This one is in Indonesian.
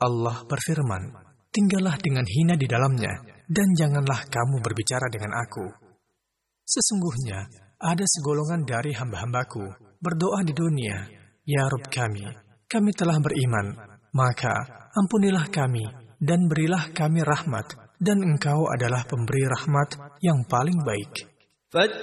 Allah berfirman, tinggallah dengan hina di dalamnya, dan janganlah kamu berbicara dengan aku. Sesungguhnya, ada segolongan dari hamba-hambaku berdoa di dunia, ya Rabb kami telah beriman, maka ampunilah kami dan berilah kami rahmat, dan Engkau adalah pemberi rahmat yang paling baik.